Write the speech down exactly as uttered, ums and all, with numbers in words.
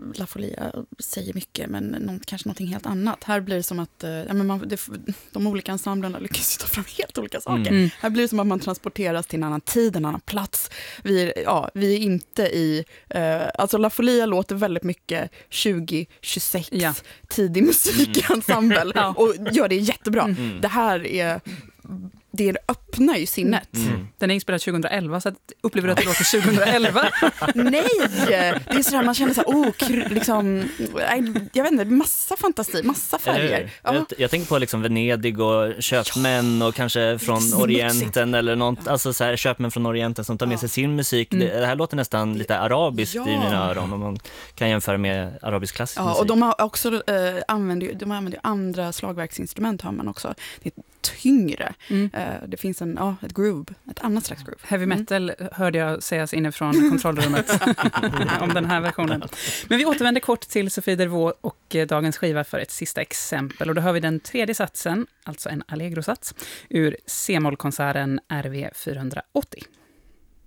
La Folia säger mycket, men något, kanske någonting helt annat. Här blir det som att uh, ja, men man, det, de olika ensemblerna lyckas ta fram helt olika saker. Mm. Här blir det som att man transporteras till en annan tid, en annan plats. Vi är, ja, vi är inte i... Uh, alltså La Folia låter väldigt mycket tjugo tjugosex, ja. Tidig musikensemble. Mm. Ja. Och gör det jättebra. Mm. Det här är... Det öppnar ju sinnet. Mm. Den är inspelad tjugohundraelva, så att upplever du att det låter tjugohundraelva? Nej, det är sådär man känner så här, oh, kr- liksom, jag vet inte, massa fantasi, massa färger. Ja. Jag, jag tänker på liksom Venedig och köpmän, ja. Och kanske från Smutsigt. Orienten eller något, ja. Alltså så här, köpmän från Orienten som tar med ja. Sig sin musik. Mm. Det, det här låter nästan lite arabiskt ja. I mina öron, om man kan jämföra med arabisk klassisk ja, musik. Och de har också äh, använder, de använder andra slagverksinstrument, har man också. Det är tyngre. Mm. Det finns en, ja, ett groove, ett annat slags groove. Heavy metal mm. hörde jag sägas inifrån kontrollrummet om den här versionen. Men vi återvänder kort till Sofie Delvaux och dagens skiva för ett sista exempel. Och då har vi den tredje satsen, alltså en allegro-sats, ur C-mollkonserten R V fyrahundraåttio.